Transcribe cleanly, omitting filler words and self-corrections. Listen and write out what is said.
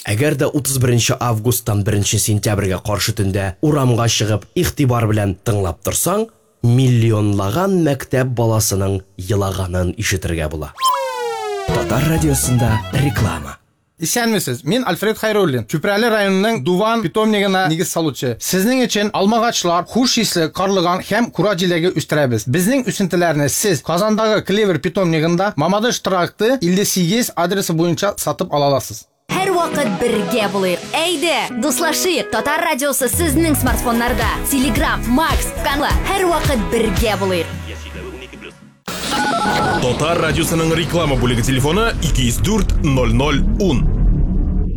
Әгәр дә 31 августтан 1 сентябрьгә каршы төндә урамга чыгып игътибар белән тыңлап торсаң, миллионлаган мәктәп баласының елаганын ишетергә була. Татар радиосында реклама. Исәнмесез, мин Альфред Хайруллин, Чүпрәле районының Дуван питомнигына нигез салучы. Сезнең өчен алмагачлар, хуш исле, карлыган һәм кура җиләге үстерәбез. Безнең үсентеләрне сез Казандагы Клевер питомнигында Мамадыш тракты 58 адресы буенча сатып ала аласыз. Һәр вакыт бергә булыйк. Әйдә, дуслашыйк. Татар радиосы сезнең смартфоннарда. Telegram, Max, канала. Һәр вакыт бергә булыйк. Татар радиосының реклама бүлеге телефоны 204 00 10.